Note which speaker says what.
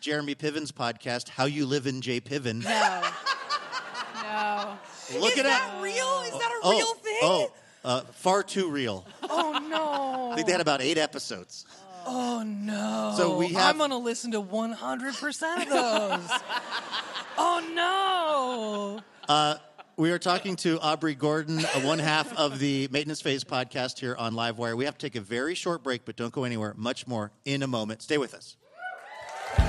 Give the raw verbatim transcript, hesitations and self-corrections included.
Speaker 1: Jeremy Piven's podcast, How You Live in J Piven.
Speaker 2: No. No.
Speaker 1: Look
Speaker 3: Is
Speaker 1: it
Speaker 3: that
Speaker 1: up.
Speaker 3: real? Is that a
Speaker 1: Oh,
Speaker 3: real thing?
Speaker 1: Oh, uh, far too real.
Speaker 3: Oh, no.
Speaker 1: I think they had about eight episodes.
Speaker 3: Oh, no.
Speaker 1: So we have-
Speaker 3: I'm going to listen to one hundred percent of those. Oh, no.
Speaker 1: Uh, we are talking to Aubrey Gordon, uh, one half of the Maintenance Phase podcast here on Livewire. We have to take a very short break, but don't go anywhere. Much more in a moment. Stay with us.